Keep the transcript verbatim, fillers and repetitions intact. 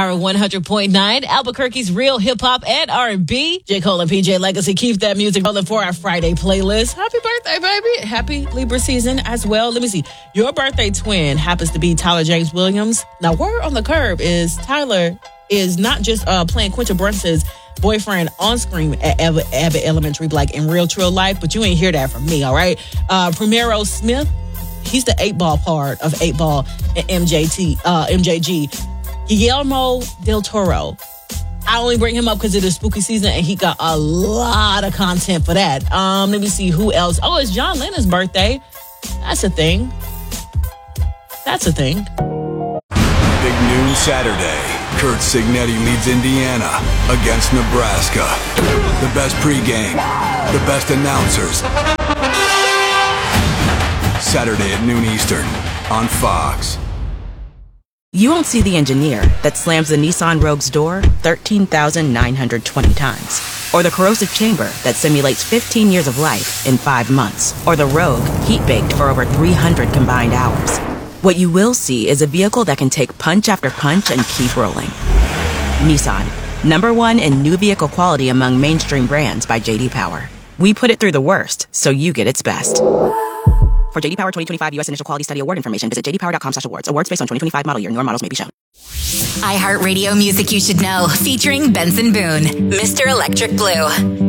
Power one hundred point nine, Albuquerque's real hip-hop and R and B. J. Cole and P J Legacy keep that music rolling for our Friday playlist. Happy birthday, baby. Happy Libra season as well. Let me see. Your birthday twin happens to be Tyler James Williams. Now, word on the curb is Tyler is not just uh, playing Quinta Brunson's boyfriend on screen at Abbott, Abbott Elementary, like in real, true life, but you ain't hear that from me, all right? Uh, Primero Smith, he's the eight ball part of eight ball and M J T, uh, M J G. Guillermo del Toro. I only bring him up because it is spooky season and he got a lot of content for that. Um, let me see who else. Oh, it's John Lennon's birthday. That's a thing. That's a thing. Big noon Saturday. Kurt Signetti leads Indiana against Nebraska. The best pregame, the best announcers. Saturday at noon Eastern on Fox. You won't see the engineer that slams the Nissan Rogue's door thirteen thousand nine hundred twenty times. Or the corrosive chamber that simulates fifteen years of life in five months. Or the Rogue heat-baked for over three hundred combined hours. What you will see is a vehicle that can take punch after punch and keep rolling. Nissan, number one in new vehicle quality among mainstream brands by J D Power. We put it through the worst, so you get its best. For J D Power twenty twenty-five U S Initial Quality Study Award information, visit j d power dot com slash awards. Awards based on twenty twenty-five model year. Newer models may be shown. iHeartRadio Music You Should Know, featuring Benson Boone, Mister Electric Blue.